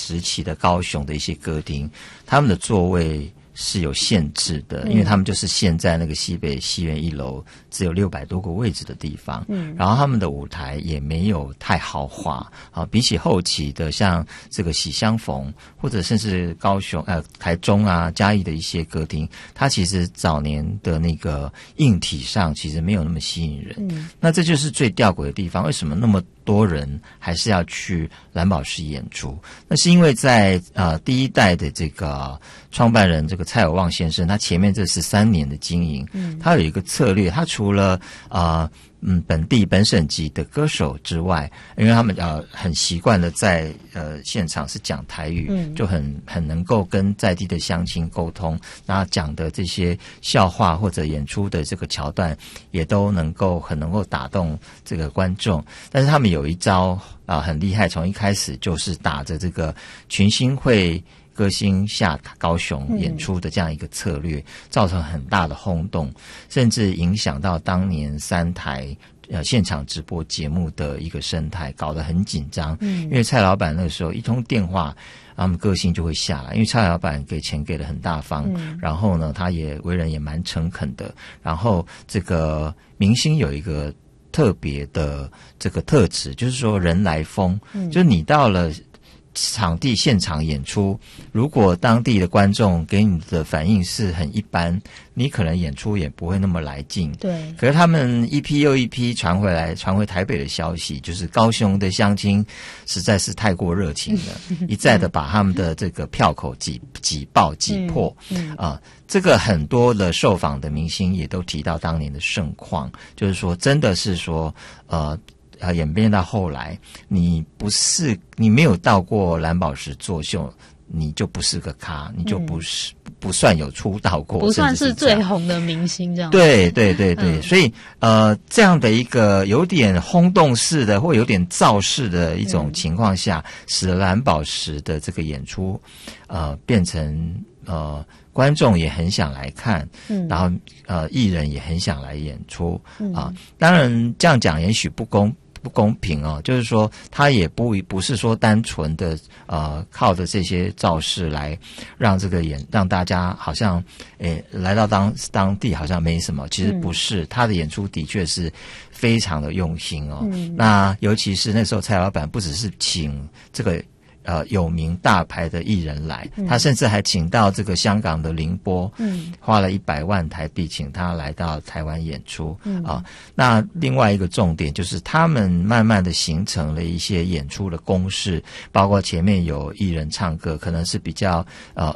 时期的高雄的一些歌厅，他们的座位是有限制的，因为他们就是陷在那个西北戏院1楼只有600多个位置的地方，然后他们的舞台也没有太豪华啊，比起后期的像这个喜相逢或者甚至高雄台中啊嘉义的一些歌厅，它其实早年的那个硬体上其实没有那么吸引人，那这就是最吊诡的地方，为什么那么多人还是要去蓝宝石演出？那是因为在第一代的这个创办人这个蔡有旺先生，他前面这13年的经营，他有一个策略，他除了本省级的歌手之外，因为他们很习惯的在现场是讲台语，就很能够跟在地的乡亲沟通，那讲的这些笑话或者演出的这个桥段也都很能够打动这个观众。但是他们有一招很厉害，从一开始就是打着这个群星会歌星下高雄演出的这样一个策略，造成很大的轰动，甚至影响到当年3台现场直播节目的一个生态，搞得很紧张。因为蔡老板那个时候一通电话，他们歌星就会下来，因为蔡老板给钱给得很大方，然后呢，他也为人也蛮诚恳的，然后这个明星有一个特别的这个特质，就是说人来疯，就是你到了场地现场演出，如果当地的观众给你的反应是很一般，你可能演出也不会那么来劲。 对。 可是他们一批又一批传回台北的消息，就是高雄的乡亲实在是太过热情了，一再的把他们的这个票口挤破。这个很多的受访的明星也都提到当年的盛况，就是说真的是说演变到后来，你没有到过蓝宝石作秀，你就不是个咖，你就不算有出道过， 不算是最红的明星这样。 对，所以这样的一个有点轰动式的或有点造势的一种情况下，使得蓝宝石的这个演出变成观众也很想来看，然后艺人也很想来演出当然这样讲也许不公平就是说他也不是说单纯的靠着这些造势来让让大家好像来到当地好像没什么，其实不是，他的演出的确是非常的用心那尤其是那时候蔡老板不只是请这个有名大牌的艺人来，他甚至还请到这个香港的凌波，花了100万台币请他来到台湾演出那另外一个重点就是他们慢慢的形成了一些演出的公式，包括前面有艺人唱歌，可能是比较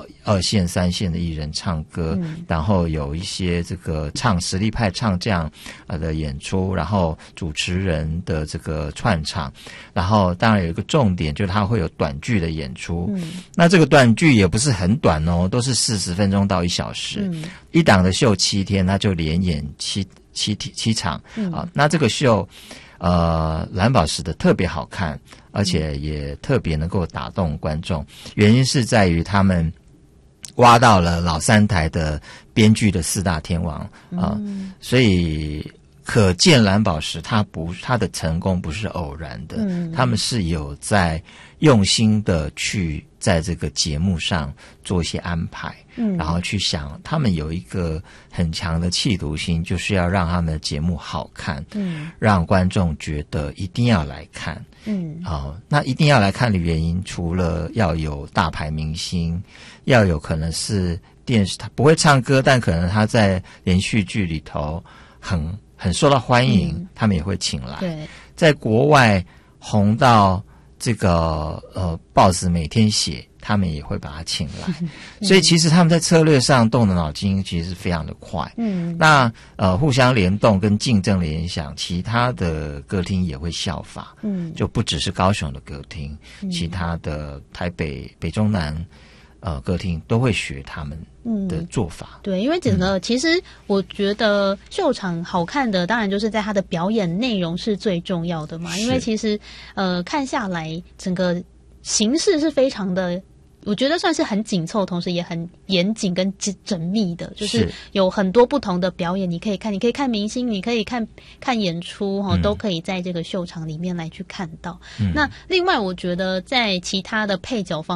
2线3线的艺人唱歌，然后有一些这个实力派唱将的演出，然后主持人的这个串场，然后当然有一个重点就是他会有短剧的演出那这个短剧也不是很短都是40分钟到1小时一档的秀7天，他就连演七场那这个秀蓝宝石的特别好看，而且也特别能够打动观众，原因是在于他们挖到了老3台的编剧的4大天王所以可见蓝宝石他的成功不是偶然的他们是有在用心的去在这个节目上做一些安排然后去想他们有一个很强的企图心，就是要让他们的节目好看让观众觉得一定要来看那一定要来看的原因，除了要有大牌明星，要有可能是电视他不会唱歌，但可能他在连续剧里头很受到欢迎他们也会请来对， 在国外红到这个报纸每天写，他们也会把他请来所以其实他们在策略上动的脑筋其实是非常的快那互相联动跟竞争联想，其他的歌厅也会效法就不只是高雄的歌厅其他的台北北中南歌厅都会学他们的做法对，因为整个其实我觉得秀场好看的当然就是在它的表演内容是最重要的嘛，因为其实看下来整个形式是非常的，我觉得算是很紧凑，同时也很严谨跟缜密的，就是有很多不同的表演你可以看明星，你可以看演出都可以在这个秀场里面来去看到那另外我觉得在其他的配角方